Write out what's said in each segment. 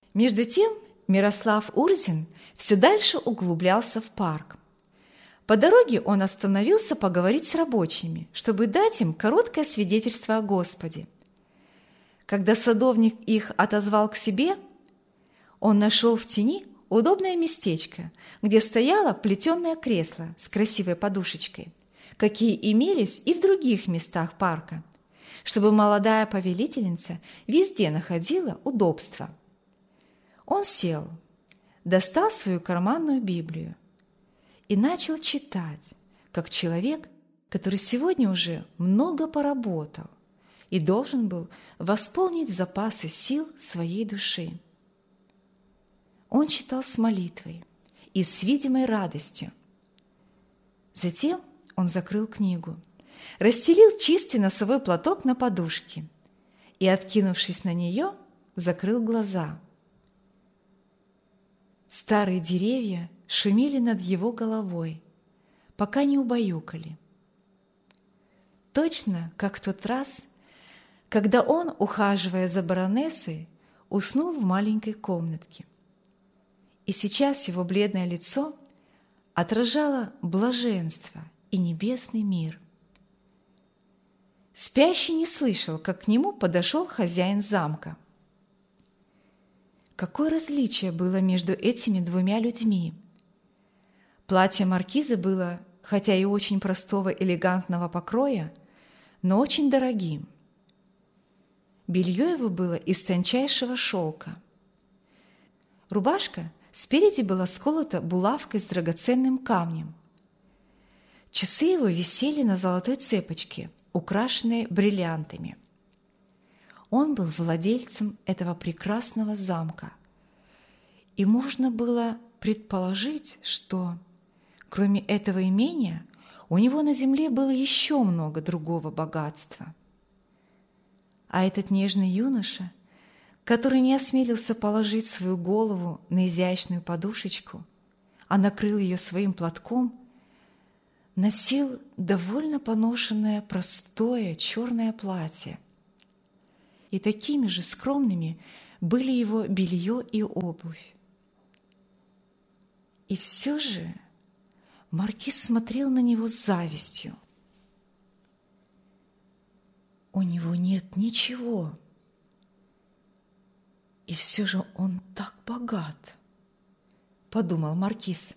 Между тем Мирослав Урзин все дальше углублялся в парк. По дороге он остановился поговорить с рабочими, чтобы дать им короткое свидетельство о Господе. Когда садовник их отозвал к себе, он нашел в тени удобное местечко, где стояло плетеное кресло с красивой подушечкой, какие имелись и в других местах парка, чтобы молодая повелительница везде находила удобство. Он сел, достал свою карманную Библию и начал читать, как человек, который сегодня уже много поработал и должен был восполнить запасы сил своей души. Он читал с молитвой и с видимой радостью. Затем он закрыл книгу, расстелил чистый носовой платок на подушке и, откинувшись на нее, закрыл глаза. Старые деревья шумели над его головой, пока не убаюкали. Точно как в тот раз, когда он, ухаживая за баронессой, уснул в маленькой комнатке. И сейчас его бледное лицо отражало блаженство и небесный мир. Спящий не слышал, как к нему подошел хозяин замка. Какое различие было между этими двумя людьми! Платье маркиза было, хотя и очень простого элегантного покроя, но очень дорогим. Белье его было из тончайшего шелка. Рубашка спереди была сколота булавкой с драгоценным камнем. Часы его висели на золотой цепочке, украшенной бриллиантами. Он был владельцем этого прекрасного замка, и можно было предположить, что, кроме этого имения, у него на земле было еще много другого богатства. А этот нежный юноша, который не осмелился положить свою голову на изящную подушечку, а накрыл ее своим платком, носил довольно поношенное простое черное платье. И такими же скромными были его белье и обувь. И все же маркиз смотрел на него с завистью. У него нет ничего, и все же он так богат, подумал маркиз.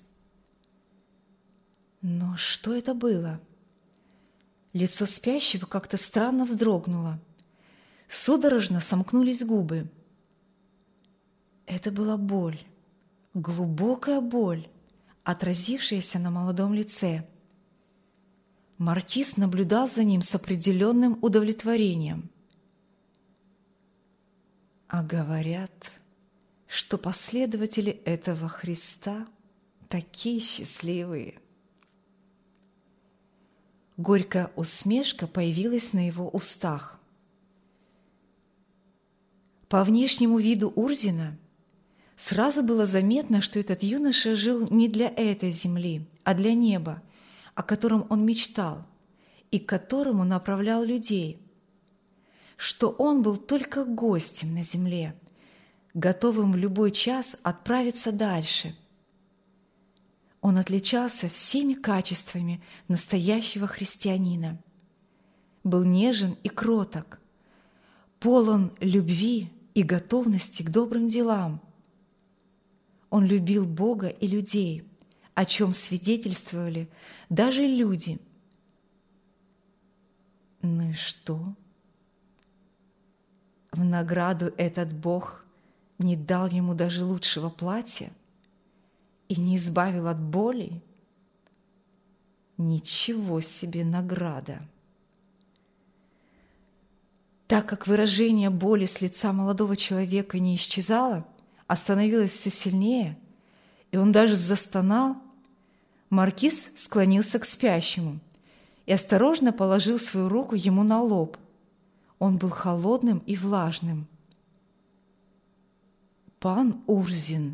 Но что это было? Лицо спящего как-то странно вздрогнуло. Судорожно сомкнулись губы. Это была боль, глубокая боль, отразившаяся на молодом лице. Маркиз наблюдал за ним с определенным удовлетворением. А говорят, что последователи этого Христа такие счастливые. Горькая усмешка появилась на его устах. По внешнему виду Урзина сразу было заметно, что этот юноша жил не для этой земли, а для неба, о котором он мечтал и к которому направлял людей, что он был только гостем на земле, готовым в любой час отправиться дальше. Он отличался всеми качествами настоящего христианина, был нежен и кроток, полон любви и готовности к добрым делам. Он любил Бога и людей, о чем свидетельствовали даже люди. Ну и что? В награду этот Бог не дал ему даже лучшего платья и не избавил от боли? Ничего себе награда! Так как выражение боли с лица молодого человека не исчезало, а становилось все сильнее, и он даже застонал, маркиз склонился к спящему и осторожно положил свою руку ему на лоб. Он был холодным и влажным. «Пан Урзин!»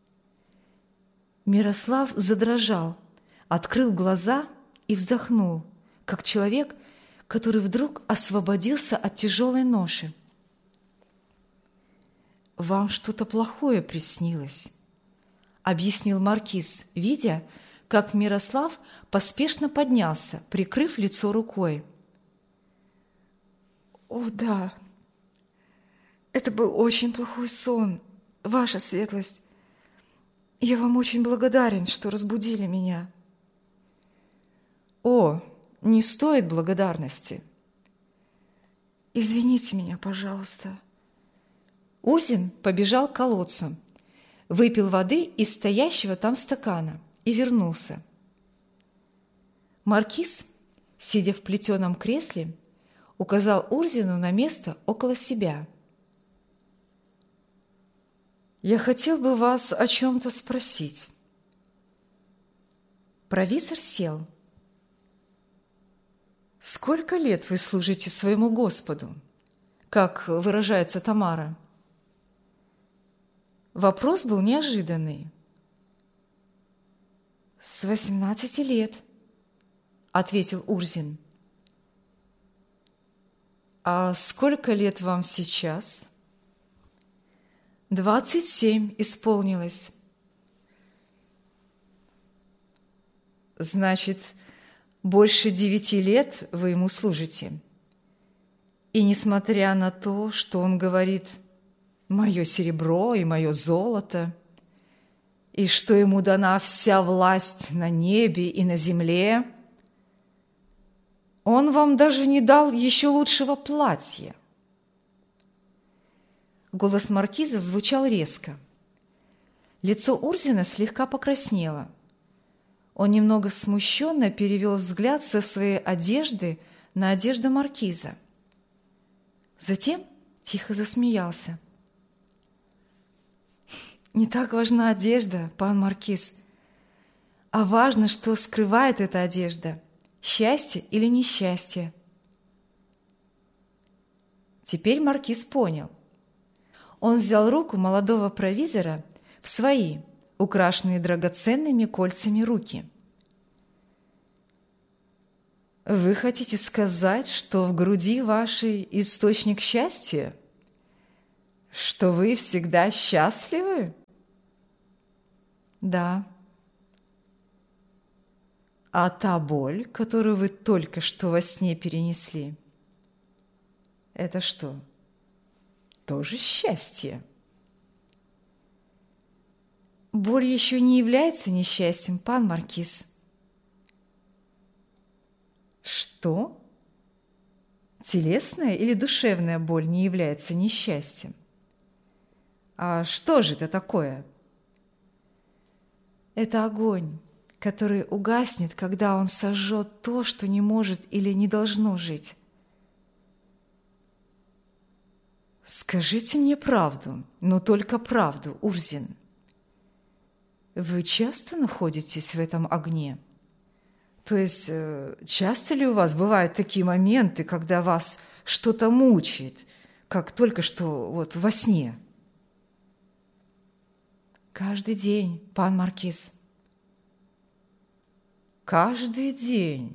Мирослав задрожал, открыл глаза и вздохнул, как человек, который вдруг освободился от тяжелой ноши. вам что-то плохое приснилось», — объяснил маркиз, видя, как Мирослав поспешно поднялся, прикрыв лицо рукой. «О, да, это был очень плохой сон, ваша светлость. Я вам очень благодарен, что разбудили меня». «О, не стоит благодарности». «Извините меня, пожалуйста». Урзин побежал к колодцу, выпил воды из стоящего там стакана и вернулся. Маркиз, сидя в плетеном кресле, указал Урзину на место около себя. «Я хотел бы вас о чем-то спросить». Провизор сел. «Сколько лет вы служите своему Господу, как выражается Тамара?» Вопрос был неожиданный. «С 18 лет», — ответил Урзин. «А сколько лет вам сейчас?» 27 исполнилось. «Значит, больше 9 лет вы ему служите. И несмотря на то, что он говорит «моё серебро и моё золото», и что ему дана вся власть на небе и на земле, он вам даже не дал еще лучшего платья». Голос маркиза звучал резко. Лицо Урзина слегка покраснело. Он немного смущенно перевел взгляд со своей одежды на одежду маркиза. Затем тихо засмеялся. «Не так важна одежда, пан маркиз, а важно, что скрывает эта одежда, счастье или несчастье». Теперь маркиз понял. Он взял руку молодого провизора в свои, украшенные драгоценными кольцами руки. «Вы хотите сказать, что в груди вашей источник счастья? Что вы всегда счастливы?» «Да». «А та боль, которую вы только что во сне перенесли, это что, тоже счастье?» «Боль еще не является несчастьем, пан маркиз». «Что? Телесная или душевная боль не является несчастьем? А что же это такое?» «Это огонь, который угаснет, когда он сожжет то, что не может или не должно жить». «Скажите мне правду, но только правду, Урзин. Вы часто находитесь в этом огне? То есть, часто ли у вас бывают такие моменты, когда вас что-то мучает, как только что вот во сне?» «Каждый день, пан маркиз». «Каждый день?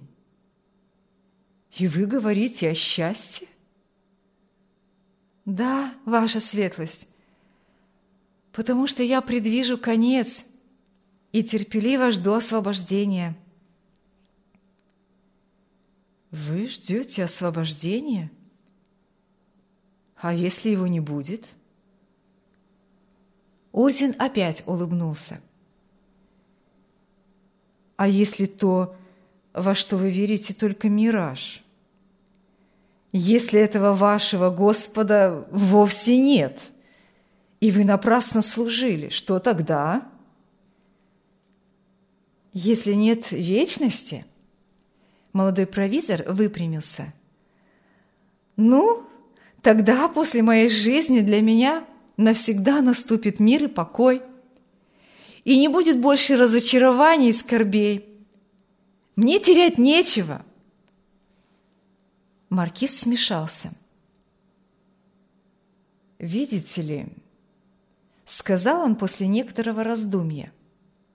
И вы говорите о счастье?» «Да, ваша светлость, потому что я предвижу конец и терпеливо жду освобождения». «Вы ждете освобождения? А если его не будет?» Урзин опять улыбнулся. «А если то, во что вы верите, только мираж? Если этого вашего Господа вовсе нет, и вы напрасно служили, что тогда? Если нет вечности?» Молодой провизор выпрямился. «Ну, тогда после моей жизни для меня навсегда наступит мир и покой, и не будет больше разочарований и скорбей. Мне терять нечего». Маркиз смешался. «Видите ли, — сказал он после некоторого раздумья, —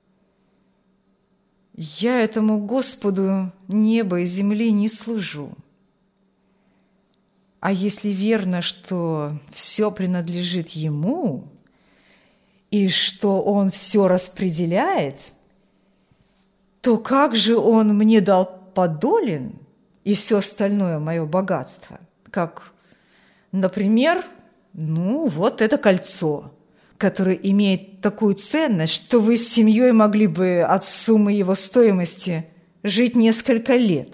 я этому Господу неба и земли не служу. А если верно, что все принадлежит ему, и что он все распределяет, то как же он мне дал подолен и все остальное мое богатство? Как, например, вот это кольцо, которое имеет такую ценность, что вы с семьей могли бы от суммы его стоимости жить несколько лет.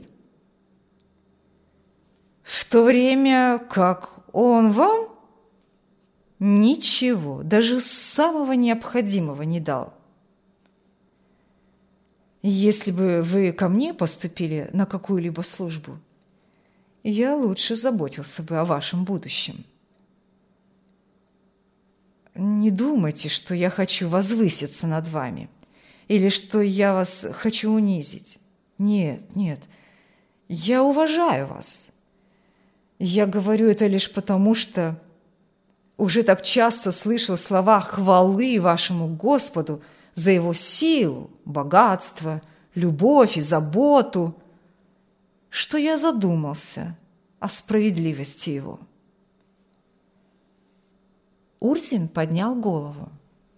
В то время как он вам ничего, даже самого необходимого не дал. Если бы вы ко мне поступили на какую-либо службу, я лучше заботился бы о вашем будущем. Не думайте, что я хочу возвыситься над вами или что я вас хочу унизить. Нет, нет, я уважаю вас. Я говорю это лишь потому, что уже так часто слышал слова хвалы вашему Господу за Его силу, богатство, любовь и заботу, что я задумался о справедливости Его. Урзин поднял голову.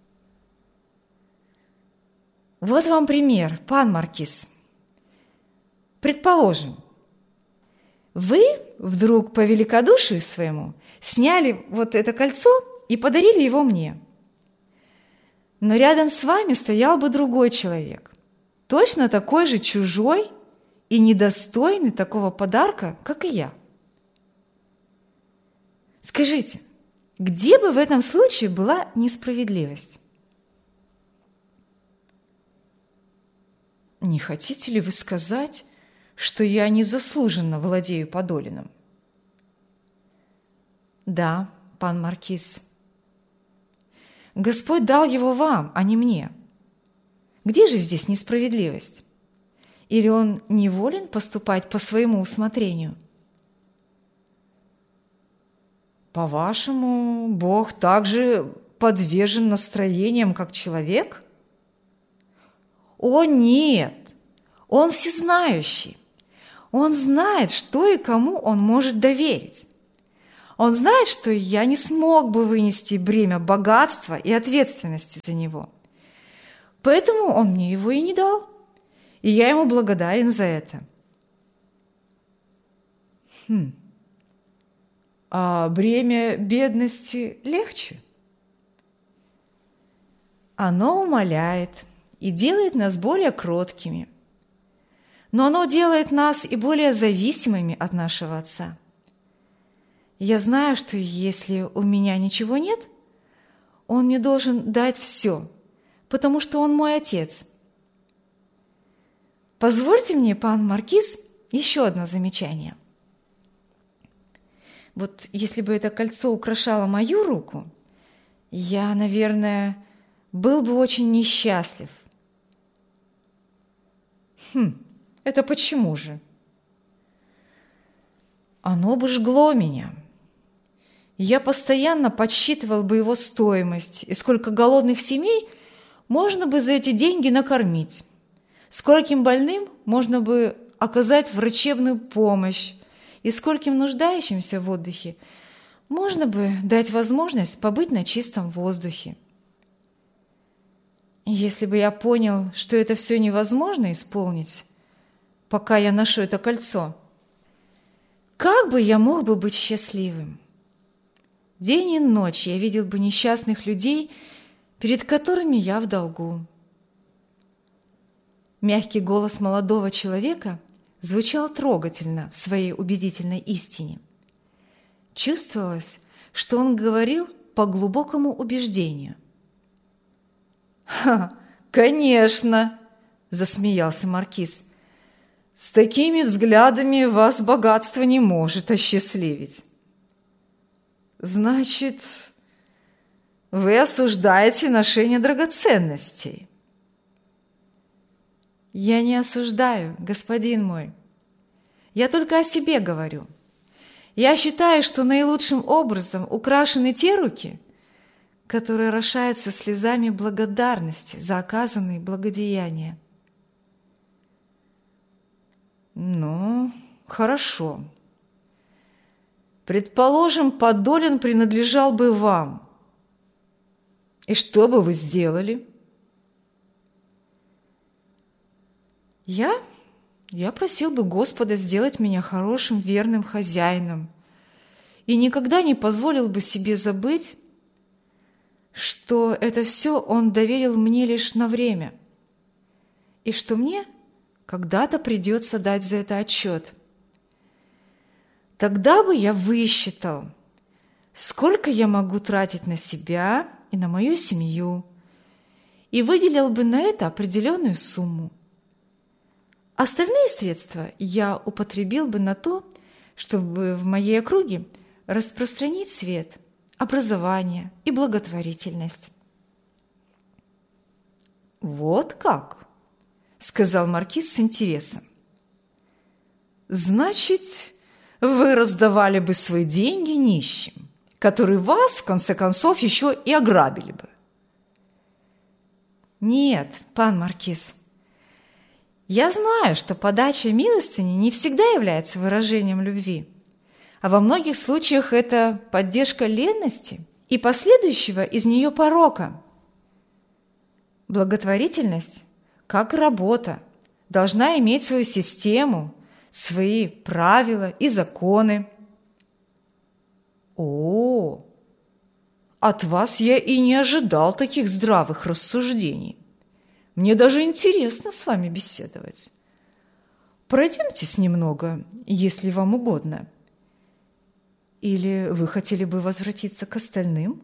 Вот вам пример, пан Маркиз. Предположим, вы вдруг по великодушию своему сняли вот это кольцо и подарили его мне. Но рядом с вами стоял бы другой человек, точно такой же чужой и недостойный такого подарка, как и я. Скажите, где бы в этом случае была несправедливость? Не хотите ли вы сказать, что я незаслуженно владею подоленным? Да, пан Маркиз. Господь дал его вам, а не мне. Где же здесь несправедливость? Или он не волен поступать по своему усмотрению? По-вашему, Бог также подвержен настроениям, как человек? О, нет! Он всезнающий. Он знает, что и кому он может доверить. Он знает, что я не смог бы вынести бремя богатства и ответственности за него. Поэтому он мне его и не дал. И я ему благодарен за это. А бремя бедности легче? Оно умаляет и делает нас более кроткими. Но оно делает нас и более зависимыми от нашего Отца. Я знаю, что если у меня ничего нет, Он мне должен дать все, потому что Он мой Отец. Позвольте мне, пан Маркиз, еще одно замечание. Вот если бы это кольцо украшало мою руку, я, наверное, был бы очень несчастлив. Это почему же? Оно бы жгло меня. Я постоянно подсчитывал бы его стоимость, и сколько голодных семей можно бы за эти деньги накормить, скольким больным можно бы оказать врачебную помощь, и скольким нуждающимся в отдыхе можно бы дать возможность побыть на чистом воздухе. Если бы я понял, что это все невозможно исполнить, пока я ношу это кольцо, как бы я мог бы быть счастливым? День и ночь я видел бы несчастных людей, перед которыми я в долгу. Мягкий голос молодого человека звучал трогательно в своей убедительной истине. Чувствовалось, что он говорил по глубокому убеждению. Конечно!» – засмеялся Маркиз. «С такими взглядами вас богатство не может осчастливить». «Значит, вы осуждаете ношение драгоценностей?» «Я не осуждаю, господин мой. Я только о себе говорю. Я считаю, что наилучшим образом украшены те руки, которые орошаются слезами благодарности за оказанные благодеяния». «Ну, хорошо. Предположим, Подолин принадлежал бы вам. И что бы вы сделали? Я просил бы Господа сделать меня хорошим, верным хозяином и никогда не позволил бы себе забыть, что это все Он доверил мне лишь на время и что мне когда-то придется дать за это отчет. Тогда бы я высчитал, сколько я могу тратить на себя и на мою семью, и выделил бы на это определенную сумму. Остальные средства я употребил бы на то, чтобы в моей округе распространить свет, образование и благотворительность. «Вот как?» – сказал маркиз с интересом. «Значит, вы раздавали бы свои деньги нищим, которые вас, в конце концов, еще и ограбили бы». «Нет, пан маркиз, я знаю, что подача милостыни не всегда является выражением любви, а во многих случаях это поддержка ленности и последующего из нее порока. Благотворительность, как и работа, должна иметь свою систему, свои правила и законы». «О, от вас я и не ожидал таких здравых рассуждений. Мне даже интересно с вами беседовать. Пройдемтесь немного, если вам угодно. Или вы хотели бы возвратиться к остальным?»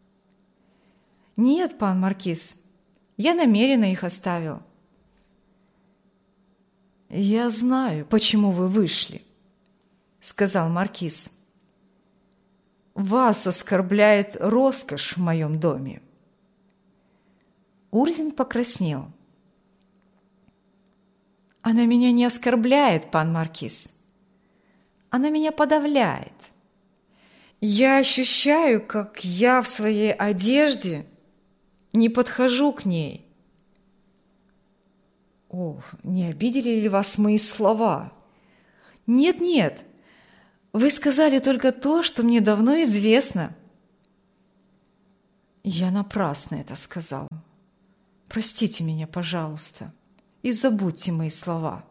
«Нет, пан маркиз, я намеренно их оставил». «Я знаю, почему вы вышли», — сказал маркиз. «Вас оскорбляет роскошь в моем доме». Урзин покраснел. «Она меня не оскорбляет, пан маркиз. Она меня подавляет. Я ощущаю, как я в своей одежде не подхожу к ней». «О, не обидели ли вас мои слова?» «Нет, вы сказали только то, что мне давно известно». «Я напрасно это сказал. Простите меня, пожалуйста, и забудьте мои слова».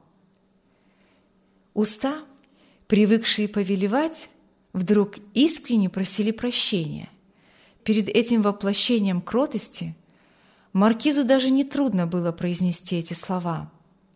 Уста, привыкшие повелевать, вдруг искренне просили прощения. Перед этим воплощением кротости маркизу даже нетрудно было произнести эти слова.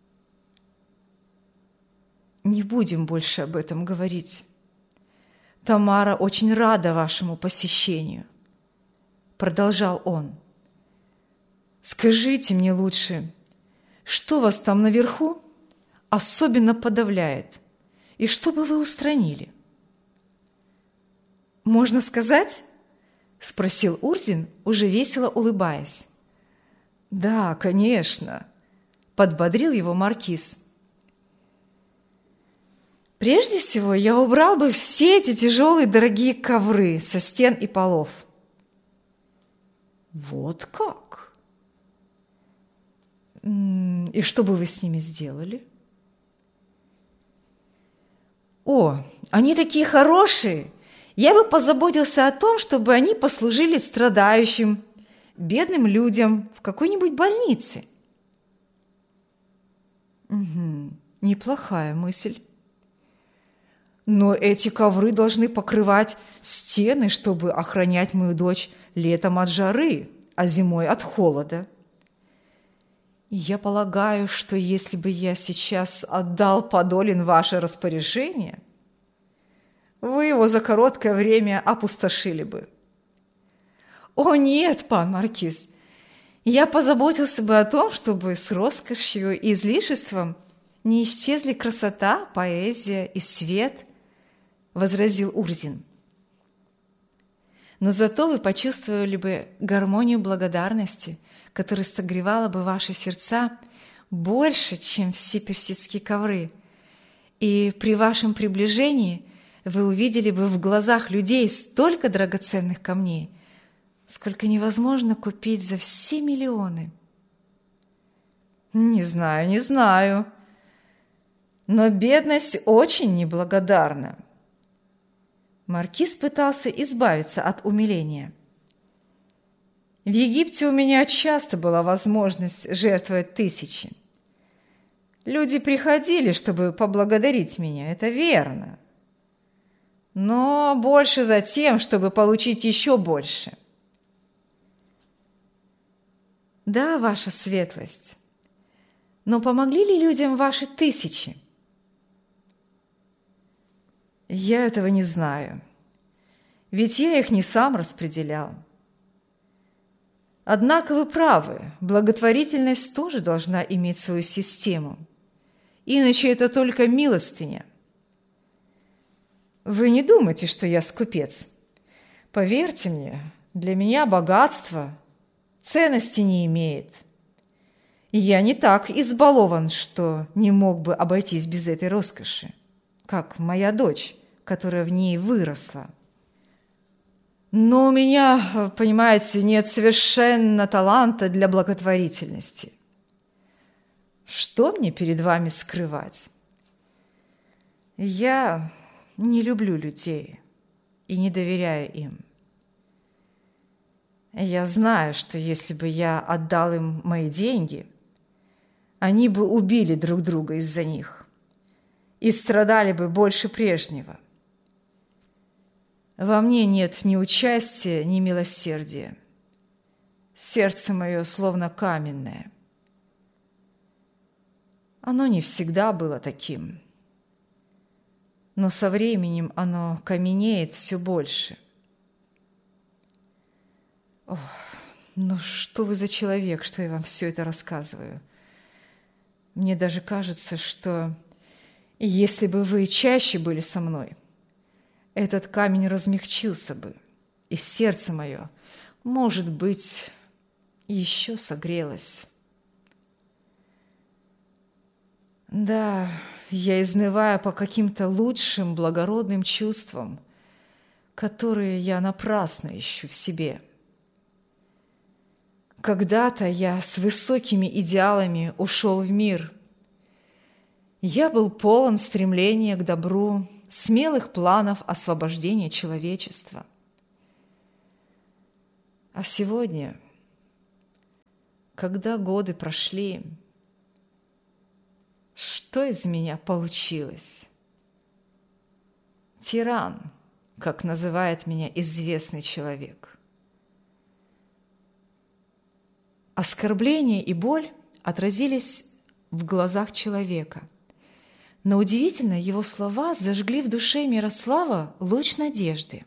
«Не будем больше об этом говорить. Тамара очень рада вашему посещению», – продолжал он. «Скажите мне лучше, что вас там наверху особенно подавляет, и что бы вы устранили?» «Можно сказать?» – спросил Урзин, уже весело улыбаясь. «Да, конечно», – подбодрил его маркиз. «Прежде всего, я убрал бы все эти тяжелые дорогие ковры со стен и полов». «Вот как? И что бы вы с ними сделали?» «О, они такие хорошие! Я бы позаботился о том, чтобы они послужили страдающим, бедным людям в какой-нибудь больнице». «Угу, неплохая мысль. Но эти ковры должны покрывать стены, чтобы охранять мою дочь летом от жары, а зимой от холода. И я полагаю, что если бы я сейчас отдал Подолин в ваше распоряжение, вы его за короткое время опустошили бы». «О нет, пан маркиз, я позаботился бы о том, чтобы с роскошью и излишеством не исчезли красота, поэзия и свет», – возразил Урзин. «Но зато вы почувствовали бы гармонию благодарности, которая согревала бы ваши сердца больше, чем все персидские ковры, и при вашем приближении вы увидели бы в глазах людей столько драгоценных камней, сколько невозможно купить за все миллионы». Не знаю, но бедность очень неблагодарна. Маркиз пытался избавиться от умиления. В Египте у меня часто была возможность жертвовать тысячи. Люди приходили, чтобы поблагодарить меня, это верно. Но больше за тем, чтобы получить еще больше. Да, ваша светлость. Но помогли ли людям ваши тысячи? Я этого не знаю, ведь я их не сам распределял. Однако вы правы, благотворительность тоже должна иметь свою систему, иначе это только милостыня. Вы не думайте, что я скупец. Поверьте мне, для меня богатство ценности не имеет. И я не так избалован, что не мог бы обойтись без этой роскоши, как моя дочь, которая в ней выросла. Но у меня, понимаете, нет совершенно таланта для благотворительности. Что мне перед вами скрывать? Я не люблю людей и не доверяю им. Я знаю, что если бы я отдал им мои деньги, они бы убили друг друга из-за них и страдали бы больше прежнего. Во мне нет ни участия, ни милосердия. Сердце мое словно каменное. Оно не всегда было таким, но со временем оно каменеет все больше. Ох, ну что вы за человек, что я вам все это рассказываю? Мне даже кажется, что если бы вы чаще были со мной, этот камень размягчился бы, и сердце мое, может быть, еще согрелось. Да, я изнываю по каким-то лучшим благородным чувствам, которые я напрасно ищу в себе. Когда-то я с высокими идеалами ушел в мир. Я был полон стремления к добру, смелых планов освобождения человечества. А сегодня, когда годы прошли, что из меня получилось? Тиран, как называет меня известный человек. Оскорбление и боль отразились в глазах человека. Но удивительно, его слова зажгли в душе Мирослава луч надежды.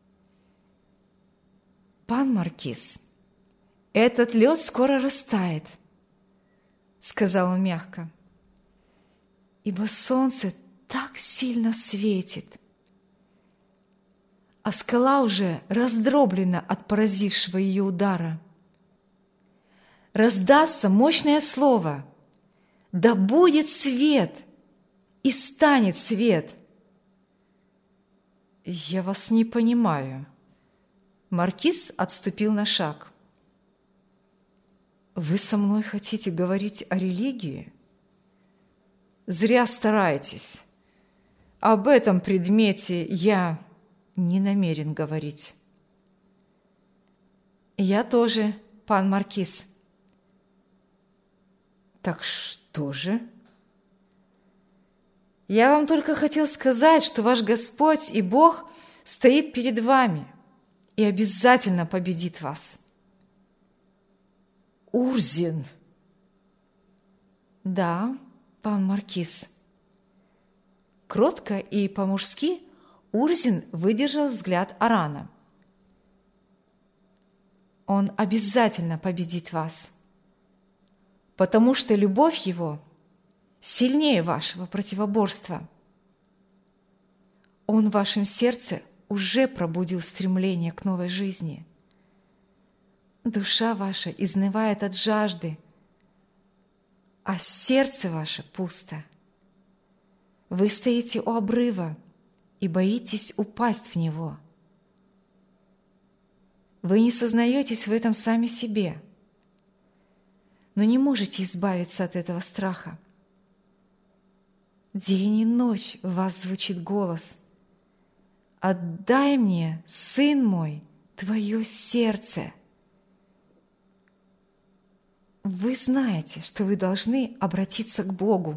«Пан Маркиз, этот лед скоро растает», — сказал он мягко, «ибо солнце так сильно светит, а скала уже раздроблена от поразившего ее удара. Раздастся мощное слово: «Да будет свет!» И станет свет. Я вас не понимаю. Маркиз отступил на шаг. Вы со мной хотите говорить о религии? Зря стараетесь. Об этом предмете я не намерен говорить. Я тоже, пан Маркиз. Так что же? Я вам только хотел сказать, что ваш Господь и Бог стоит перед вами и обязательно победит вас. Урзин. Да, пан Маркиз. Кротко и по-мужски Урзин выдержал взгляд Арана. Он обязательно победит вас, потому что любовь его сильнее вашего противоборства. Он в вашем сердце уже пробудил стремление к новой жизни. Душа ваша изнывает от жажды, а сердце ваше пусто. Вы стоите у обрыва и боитесь упасть в него. Вы не сознаетесь в этом сами себе, но не можете избавиться от этого страха. День и ночь в вас звучит голос: отдай мне, сын мой, твое сердце. Вы знаете, что вы должны обратиться к Богу.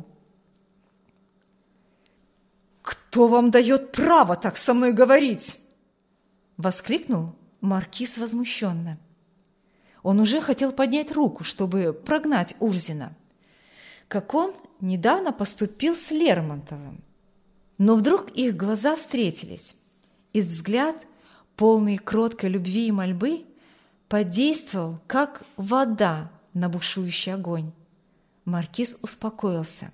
«Кто вам дает право так со мной говорить?» – воскликнул маркиз возмущенно. Он уже хотел поднять руку, чтобы прогнать Урзина, как он недавно поступил с Лермонтовым. Но вдруг их глаза встретились, и взгляд, полный кроткой любви и мольбы, подействовал, как вода на бушующий огонь. Маркиз успокоился.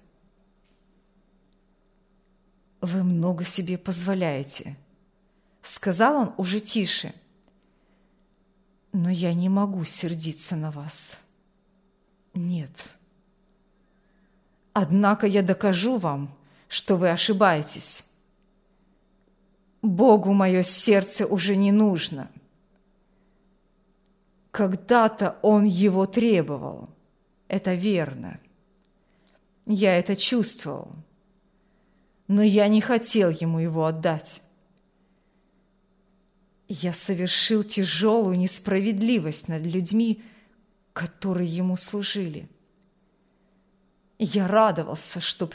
«Вы много себе позволяете», – сказал он уже тише. «Но я не могу сердиться на вас. Нет. Однако я докажу вам, что вы ошибаетесь. Богу мое сердце уже не нужно. Когда-то Он его требовал, это верно. Я это чувствовал, но я не хотел Ему его отдать. Я совершил тяжелую несправедливость над людьми, которые Ему служили. Я радовался, что